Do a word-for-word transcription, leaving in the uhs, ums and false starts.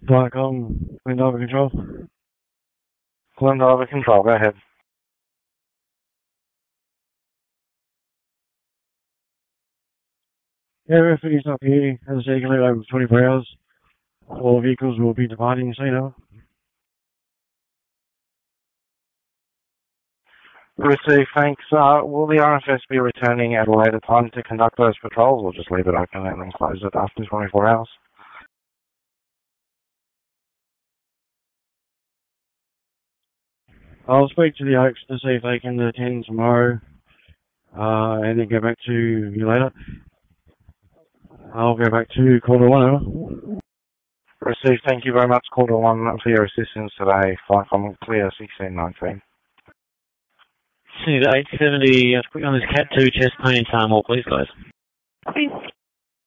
Welcome, Wind Over Control. Wind Over Control, go ahead. Yeah, everything is up here. As I say, you can leave over twenty-four hours. All vehicles will be departing soon now. Received, thanks. Uh, will the R F S be returning at a later time to conduct those patrols, or just leave it open and then close it after twenty-four hours? I'll speak to the Oaks to see if they can attend tomorrow, uh, and then go back to you later. I'll go back to quarter one hour. Received, thank you very much, quarter one, for your assistance today. Flight Common Clear sixteen nineteen. eight seventy, uh, quick on this Cat two chest pain time, all please, guys.